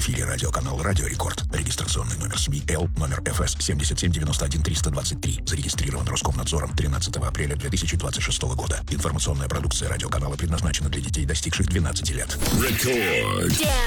эфире радиоканал «Радио Рекорд». Регистрационный номер СМИ Л, номер ФС 7791-323. Зарегистрирован Роскомнадзором 13 апреля 2026 года. Информационная продукция радиоканала предназначена для детей, достигших 12 лет. Рекорд.